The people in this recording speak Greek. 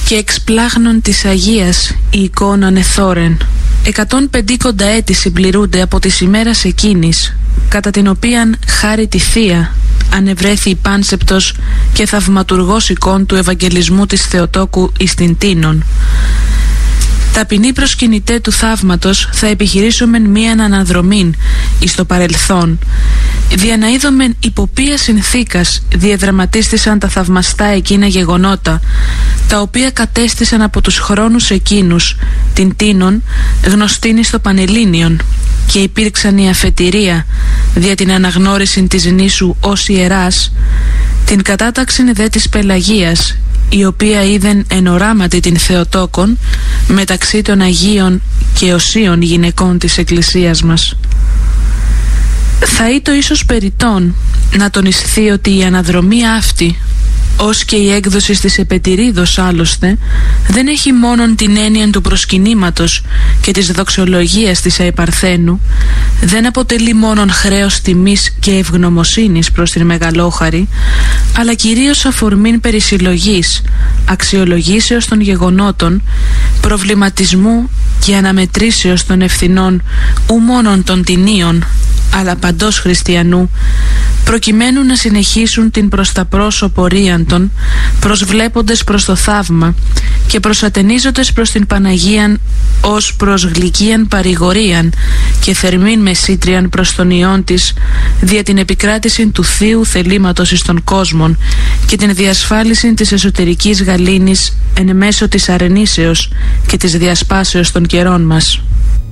και εξπλάχνων της Αγίας η εικόνα νεθόρεν. 150 έτη συμπληρούνται από της ημέρας εκείνης, κατά την οποίαν χάρη τη Θεία ανεβρέθη η πάνσεπτος και θαυματουργός εικόν του Ευαγγελισμού της Θεοτόκου εις την Τίνον. Ταπεινοί προσκυνητέ του θαύματος θα επιχειρήσομεν μίαν αναδρομήν εις το παρελθόν, δια να είδομεν υπό ποια συνθήκας διαδραματίστησαν τα θαυμαστά εκείνα γεγονότα, τα οποία κατέστησαν από τους χρόνους εκείνους την Τίνον γνωστήν εις το Πανελλήνιον, και υπήρξαν η αφετηρία δια την αναγνώριση της νήσου ως ιεράς, την κατάταξην δε της Πελαγίας, η οποία είδεν εν οράματι την Θεοτόκον μεταξύ των Αγίων και οσίων γυναικών της Εκκλησίας μας. Θα ήτο ίσως περιττόν να τονισθεί ότι η αναδρομή αυτή, ως και η έκδοση της Επετηρίδος άλλωστε, δεν έχει μόνον την έννοια του προσκυνήματος και της δοξολογίας της Αϊπαρθένου, δεν αποτελεί μόνον χρέος τιμής και ευγνωμοσύνης προς την Μεγαλόχαρη, αλλά κυρίως αφορμήν περισυλλογής, αξιολογήσεως των γεγονότων, προβληματισμού και αναμετρήσεως των ευθυνών ου μόνον των τινίων, αλλά παντός χριστιανού, προκειμένου να συνεχίσουν την προς τα πρόσω πορείαν των, προσβλέποντες προς το θαύμα και προσατενίζοντες προς την Παναγίαν ως προς γλυκίαν παρηγορίαν και θερμήν μεσήτριαν προς τον Υιόν της, δια την επικράτηση του Θείου θελήματος εις των κόσμων και την διασφάλιση της εσωτερικής γαλήνης εν μέσω της αρενήσεως και της διασπάσεως των καιρών μας.